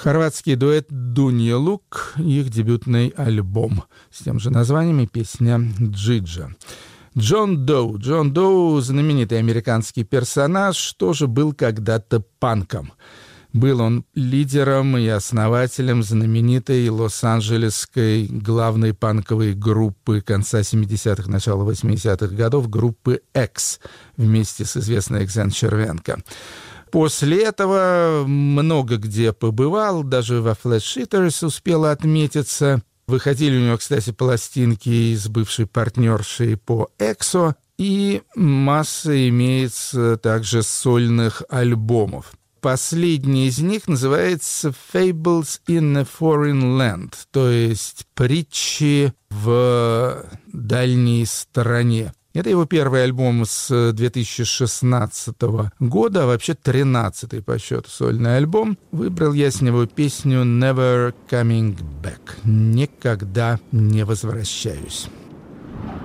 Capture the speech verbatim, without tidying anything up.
Хорватский дуэт Dunja Luke, их дебютный альбом с тем же названием и песня «Джиджа». Джон Доу. Джон Доу — знаменитый американский персонаж, тоже был когда-то панком. Был он лидером и основателем знаменитой лос-анджелесской главной панковой группы конца семидесятых, начала восьмидесятых годов, группы X, вместе с известной Оксаной Червенко. После этого много где побывал, даже во Flash Hitters успел отметиться. Выходили у него, кстати, пластинки с бывшей партнершей по Эксо, и масса имеется также сольных альбомов. Последний из них называется «Fables in a Foreign Land», то есть «Притчи в дальней стране». Это его первый альбом с две тысячи шестнадцатого года, а вообще тринадцатый по счету сольный альбом. Выбрал я с него песню «Never Coming Back» — «Никогда не возвращаюсь».